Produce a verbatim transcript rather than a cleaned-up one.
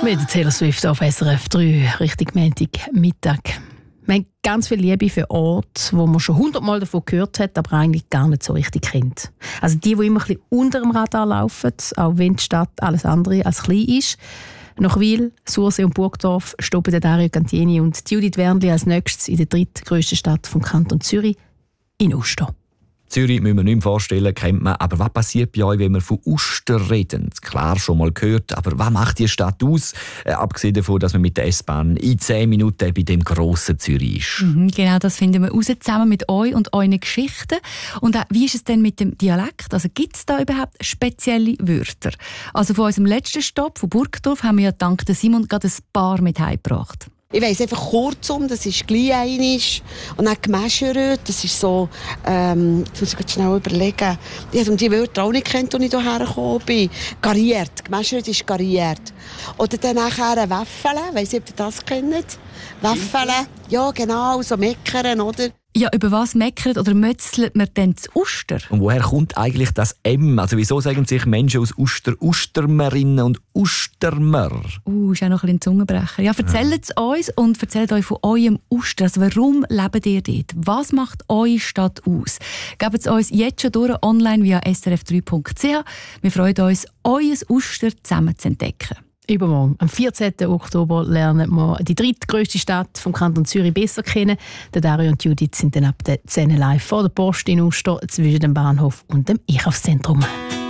Mit der Taylor Swift auf S R F drei, richtig Montagmittag. Wir haben ganz viel Liebe für Orte, wo man schon hundertmal davon gehört hat, aber eigentlich gar nicht so richtig kennt. Also die, die immer ein bisschen unter dem Radar laufen, auch wenn die Stadt alles andere als klein ist. Nach Wil, Sursee und Burgdorf stoppen Dario Cantieni und Judith Wernli als nächstes in der drittgrössten Stadt vom Kanton Zürich, in Uster. Zürich müssen wir nicht mehr vorstellen, kennt man. Aber was passiert bei euch, wenn wir von Uster reden? Klar, schon mal gehört, aber was macht die Stadt aus? Äh, abgesehen davon, dass man mit der S-Bahn in zehn Minuten bei dem grossen Zürich ist. Mhm, genau, das finden wir raus, zusammen mit euch und euren Geschichten. Und auch, wie ist es denn mit dem Dialekt? Also gibt es da überhaupt spezielle Wörter? Also von unserem letzten Stopp, von Burgdorf, haben wir ja dank Simon gerade ein paar mit heimgebracht. Ich weiss einfach kurzum, das ist gleich einisch. Und dann Gemäscheröt, das ist so, ähm, jetzt muss ich schnell überlegen. Ich habe die Wörter auch nicht kennt, als ich hierher gekommen bin. Gariert, Gemäscheröt ist gariert. Oder dann nachher Wäffele, weiss nicht, ob ihr das kennt. Wäffele, ja genau, so Meckern, oder? Ja, über was meckert oder mötzelt man denn zu Uster? Und woher kommt eigentlich das M? Also wieso sagen sich Menschen aus Uster Ustermerinnen und Ustermer? Uh, ist auch noch ein bisschen Zungenbrecher. Ja, erzählt es uns und erzählt euch von eurem Uster. Also warum lebt ihr dort? Was macht eure Stadt aus? Gebt es uns jetzt schon durch, online via s r f drei punkt c h. Wir freuen uns, euer Uster zusammen zu entdecken. Übermorgen, am vierzehnten Oktober, lernen wir die drittgrösste Stadt vom Kanton Zürich besser kennen. Der Dario und Judith sind dann ab der zehn live vor der Post in Uster zwischen dem Bahnhof und dem Einkaufszentrum.